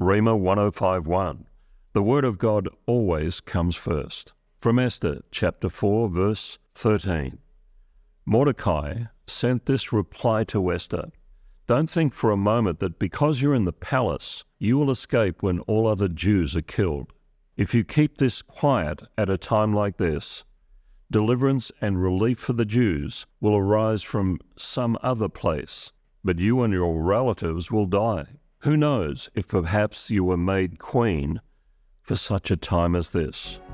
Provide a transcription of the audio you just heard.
Rhema 1051. The Word of God always comes first. From Esther chapter 4, verse 13. Mordecai sent this reply to Esther. Don't think for a moment that because you're in the palace, you will escape when all other Jews are killed. If you keep this quiet at a time like this, deliverance and relief for the Jews will arise from some other place, but you and your relatives will die. Who knows if perhaps you were made queen for such a time as this?